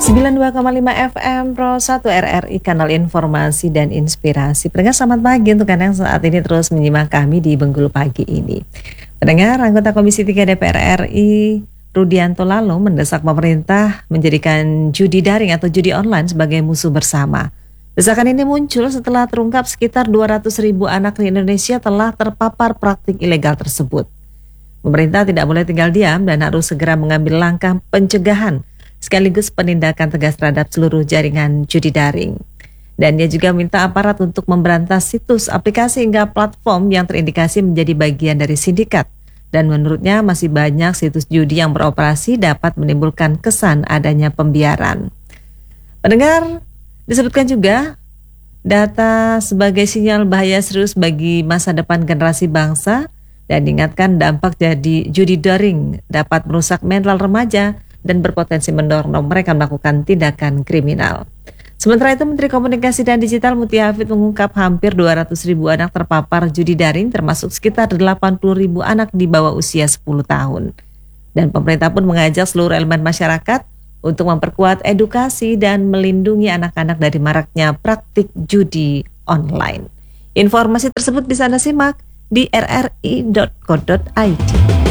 92,5 FM Pro 1 RRI, kanal informasi dan inspirasi. Pendengar, selamat pagi untuk Anda yang saat ini terus menyimak kami di Bengkulu Pagi ini. Pendengar, anggota Komisi 3 DPR RI Rudianto Lalo mendesak pemerintah menjadikan judi daring atau judi online sebagai musuh bersama. Desakan ini muncul setelah terungkap sekitar 200.000 anak di Indonesia telah terpapar praktik ilegal tersebut. Pemerintah tidak boleh tinggal diam dan harus segera mengambil langkah pencegahan sekaligus penindakan tegas terhadap seluruh jaringan judi daring. Dan dia juga minta aparat untuk memberantas situs, aplikasi hingga platform yang terindikasi menjadi bagian dari sindikat. Dan menurutnya masih banyak situs judi yang beroperasi dapat menimbulkan kesan adanya pembiaran. Pendengar, disebutkan juga data sebagai sinyal bahaya serius bagi masa depan generasi bangsa dan diingatkan dampak jadi judi daring dapat merusak mental remaja dan berpotensi mendorong mereka melakukan tindakan kriminal. Sementara itu, Menteri Komunikasi dan Digital Mutia Hafid mengungkap hampir 200.000 anak terpapar judi daring, termasuk sekitar 80.000 anak di bawah usia 10 tahun. Dan pemerintah pun mengajak seluruh elemen masyarakat untuk memperkuat edukasi dan melindungi anak-anak dari maraknya praktik judi online. Informasi tersebut bisa Anda simak di rri.co.id.